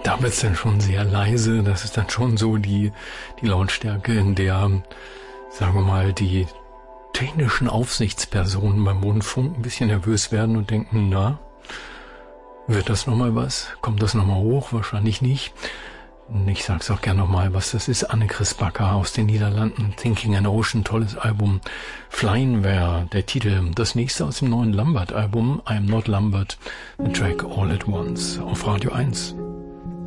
Da wird's dann schon sehr leise. Das ist dann schon so die Lautstärke, in der, sagen wir mal, die technischen Aufsichtspersonen beim Rundfunk ein bisschen nervös werden und denken, na, wird das nochmal was? Kommt das nochmal hoch? Wahrscheinlich nicht. Ich sag's auch gerne nochmal, was das ist. Annegris Backer aus den Niederlanden. Thinking an Ocean, tolles Album. Flying wäre der Titel. Das nächste aus dem neuen Lambert-Album. I Am Not Lambert. The Track All at Once. Auf Radio 1.